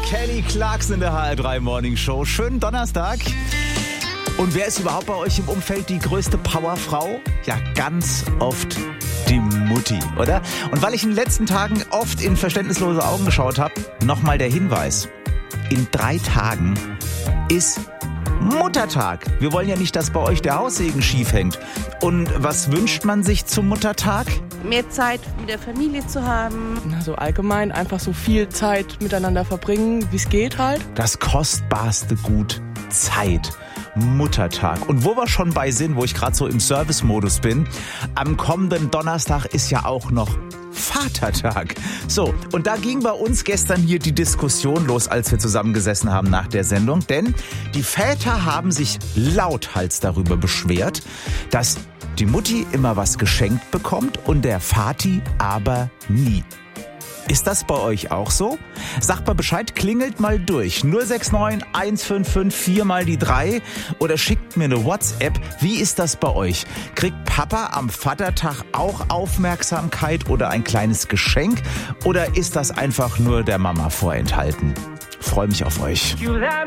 Kelly Clarkson in der HR3 Morning Show. Schönen Donnerstag. Und wer ist überhaupt bei euch im Umfeld die größte Powerfrau? Ja, ganz oft die Mutti, oder? Und weil ich in den letzten Tagen oft in verständnislose Augen geschaut habe, nochmal der Hinweis. In 3 Tagen ist Muttertag. Wir wollen ja nicht, dass bei euch der Haussegen schief hängt. Und was wünscht man sich zum Muttertag? Mehr Zeit mit der Familie zu haben. Also allgemein einfach so viel Zeit miteinander verbringen, wie es geht halt. Das kostbarste Gut, Zeit. Muttertag. Und wo wir schon bei sind, wo ich gerade so im Service-Modus bin, am kommenden Donnerstag ist ja auch noch Vatertag. So, und da ging bei uns gestern hier die Diskussion los, als wir zusammengesessen haben nach der Sendung. Denn die Väter haben sich lauthals darüber beschwert, dass die Mutti immer was geschenkt bekommt und der Vati aber nie. Ist das bei euch auch so? Sagt mal Bescheid, klingelt mal durch. 069 155 4 mal die 3 oder schickt mir eine WhatsApp. Wie ist das bei euch? Kriegt Papa am Vatertag auch Aufmerksamkeit oder ein kleines Geschenk? Oder ist das einfach nur der Mama vorenthalten? Freue mich auf euch.